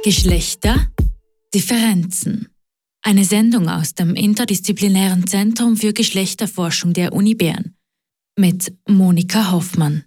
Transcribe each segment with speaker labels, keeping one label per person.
Speaker 1: Geschlechter, Differenzen. Eine Sendung aus dem Interdisziplinären Zentrum für Geschlechterforschung der Uni Bern mit Monika Hoffmann.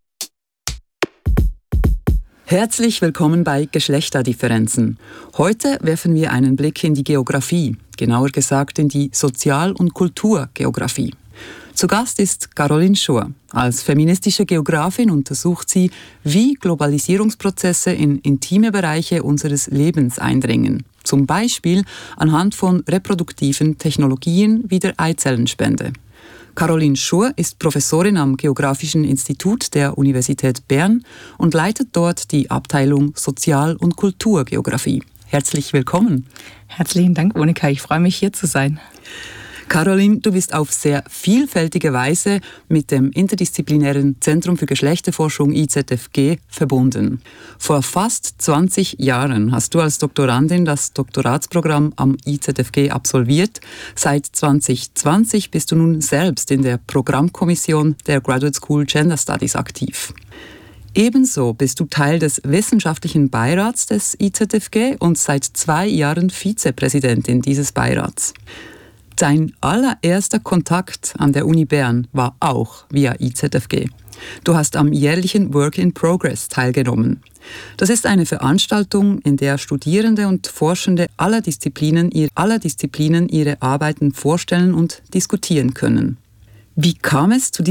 Speaker 2: Herzlich willkommen bei Geschlechterdifferenzen. Heute werfen wir einen Blick in die Geografie, genauer gesagt in die Sozial- und Kulturgeografie. Zu Gast ist Caroline Schur. Als feministische Geografin untersucht sie, wie Globalisierungsprozesse in intime Bereiche unseres Lebens eindringen. Zum Beispiel anhand von reproduktiven Technologien wie der Eizellenspende. Caroline Schur ist Professorin am Geographischen Institut der Universität Bern und leitet dort die Abteilung Sozial- und Kulturgeografie. Herzlich willkommen.
Speaker 3: Herzlichen Dank, Monika. Ich freue mich, hier zu sein.
Speaker 2: Caroline, du bist auf sehr vielfältige Weise mit dem Interdisziplinären Zentrum für Geschlechterforschung IZFG verbunden. Vor fast 20 Jahren hast du als Doktorandin das Doktoratsprogramm am IZFG absolviert. Seit 2020 bist du nun selbst in der Programmkommission der Graduate School Gender Studies aktiv. Ebenso bist du Teil des wissenschaftlichen Beirats des IZFG und seit 2 Jahren Vizepräsidentin dieses Beirats. Dein allererster Kontakt an der Uni Bern war auch via IZFG. Du hast am jährlichen Work in Progress teilgenommen. Das ist eine Veranstaltung, in der Studierende und Forschende aller Disziplinen ihre Arbeiten vorstellen und diskutieren können. Wie kam es zu